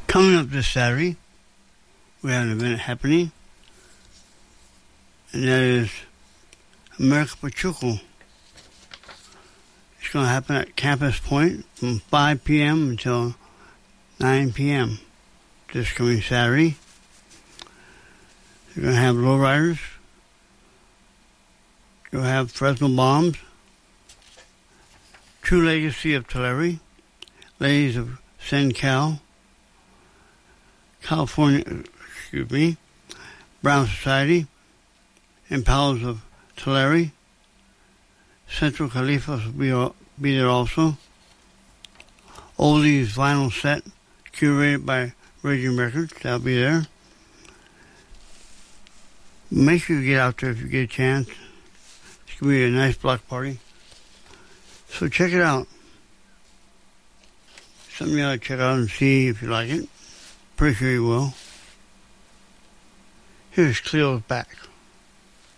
Coming up this Saturday, we have an event happening, and that is America Pachuco. It's going to happen at Campus Point from 5 p.m. until 9 p.m. this coming Saturday. They're going to have lowriders. You'll have Fresno Bombs, True Legacy of Tulare, Ladies of San Cal, Brown Society, Impalas of Tulare, Central Califas will be there also. Oldies vinyl set, curated by Raging Records, that'll be there. Make sure you get out there if you get a chance. It's going to be a nice block party. So check it out. Something you ought to check out and see if you like it. Pretty sure you will. Here's Cleo's Back.